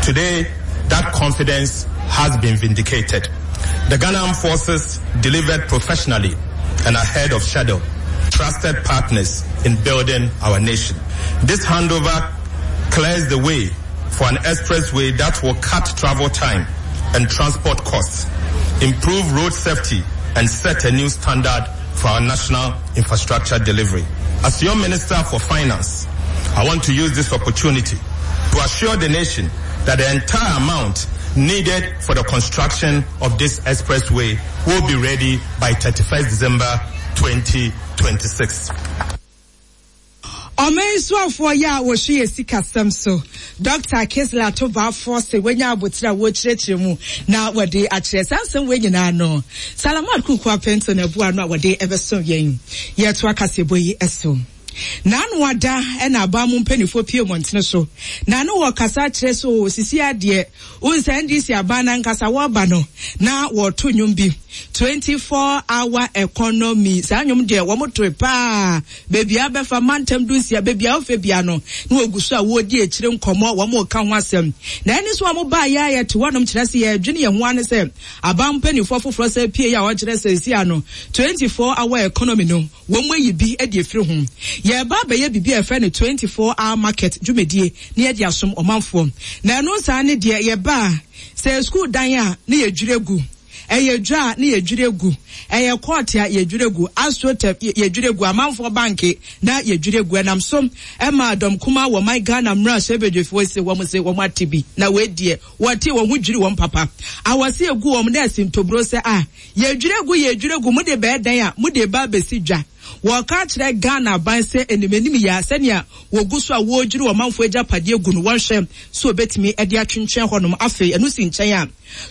Today, that confidence has been vindicated. The Ghana Armed Forces delivered professionally and ahead of schedule, trusted partners in building our nation. This handover clears the way for an expressway that will cut travel time and transport costs, improve road safety, and set a new standard for our national infrastructure delivery. As your Minister for Finance, I want to use this opportunity to assure the nation that the entire amount needed for the construction of this expressway will be ready by 31st December 2026. Omenso for ya wo hwe esika samso Dr. Kesla to ba force wenya abotira wo kirechire mu na wode akire sansem we nyina no Salamat kuku apento na bua no wode ebeso yen ye to akasebo yi eso Nanu wada ena abamu mpenifo pie montene so nanu wakasa kire so sisi ade unsa ndisi abana nkasa waba no na woto nyumbi 24-hour economy sa nyum de wo moto pa baby abefa mantem dusia baby afa bia no na ogusu a wodi ekire nkomo wo mo ka ho asem na eni so mo ba ya ya to wonom kire se ya dwene ye ho ane se abam mpenifo foforo se pie ya wo kire se sia no 24-hour economy no wo mo yibi e de efiri ho ye ba be ye bibi efe ne 24-hour market dwumedie ne ye de asom omanfo na no sa ne de ye ba se school dan ya ne ye dwuregu eye dwa ne ye dwuregu eye court ya ye dwuregu astrotep ye dwuregu amanfo banki na ye dwuregu enam so ema dom kuma wo my Ghana mra sebedwefo se wo mo se wo matibi na we die wo tie wo hu dwiri wo papa awase egu wo mo na sintobro se ye dwuregu mo de be dan a mo de ba besi dwa waka kire Ghana ban se enimenim ya senia wogusu a wojiri wo manfo eja pade egu no wonhwe so betimi ede atwentwen honom afi enu si nchen a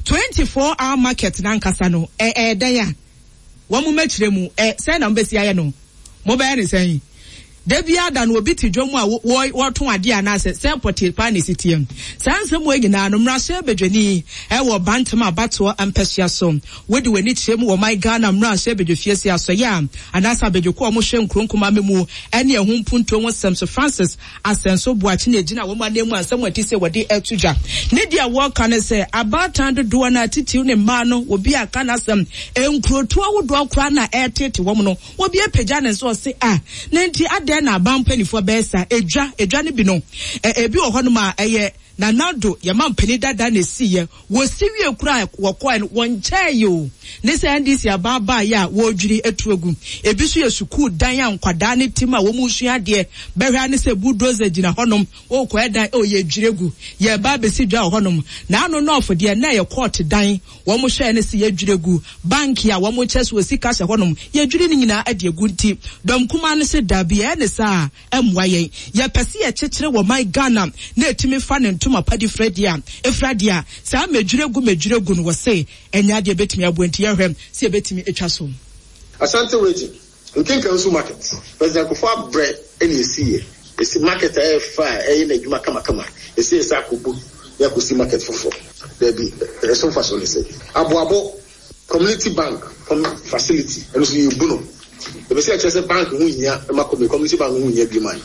24-hour market na nkasa no dan ya wo mu makire mu se na mbesi aye no mo ba ne sen Debia dan obi ti dwomu a wo ton ade anase se portal pa ne sitiem sansem wo nyina no mrase bedwani wo bantam abato ampesia so wodi wani kyerem wo my Ghana mrase bedwefie sia so ya anasa bedweko mo hwe nkronkoma memu ene ehun punto wo Samson Francis asenso boachi na ejina wo manemu ansem wati se wodi etuja ne dia wo kan se abatan do na titiw ne ma no obi aka na sem enkroto awodo akra na etete wo no obi epeja ne so se na nti ade na abampanifo besa edwa ne bi no ebi ohonum a eye na nado yama mpani dada na siye wo siwie kura wokwa won chayo ne se ndisi ababa ya wo dwiri etuegu ebi so ye sukuu dan ya nkwada ne tim a wo mu sua de behwa ne se bulldozer gina honum wo kwa dan o ye dwiregu ye ba besi dwa honum na ano no of de na ye court dan wo mu hwe ne se ye dwiregu bank ya wo mu cheso sika hye honum ye dwiri ni nyina adiegu nti dom kuma ne se dabi e ne sa emwa ye pese ye kyekere wo my Ghana na etimi fa ne ntuma padi efradia sa medwiregu no wo se enya de betimi abuanti ye hwem se betimi etwa so Asante Weji nkenkan so market president Kufuor bread eni esi market fa na djuma kama esi akobu ya kusi market fofo there be reson fashion say abo community bank facility eno so yubuno the say chese bank hu nya community bank hu nya bi man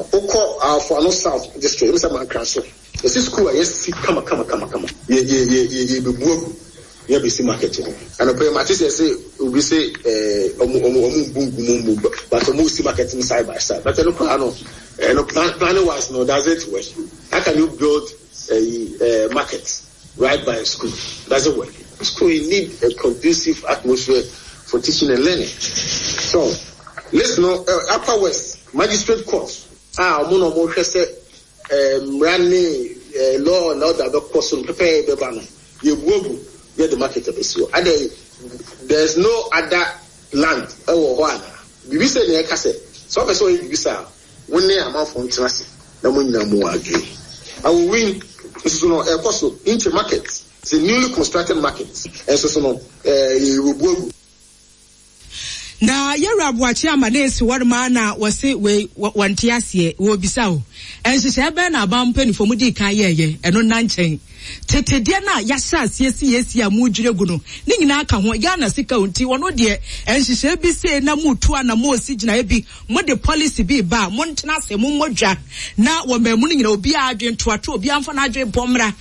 oko for no south district msa man crash esi school yes kama ye bebuagu ye be si market and pay matches say we say omu but omu si market side by side but no plan wise no does it work. How can you build a market right by a school? Doesn't work. School need a conducive atmosphere for teaching and learning. So let's know Upper West Magistrate Court omo mo hwe say running law and order course prepare the banner ye buagu get the market of so there's no other land bibi say na ekase so person wey bibi say when na amafo ntrase na mo nyina mo age I will win so no ekoso into market it's a newly constructed market and so no ye buagu na yera boachi amanesi warma na wose we wantiasie wo bisao enhyehyɛ bɛ na abampa fo mu di kan yeye eno nanchen tetedie na yasa asiesi a mu dwiregu no ne nyina aka ho ya na sika onti wono de enhyehyɛ bi se na mu tu ana mo si gina ebi mo de policy bi ba mo ntena se mo modwa na wo mamu nyina obi adwen toato obi amfa na adwen pomra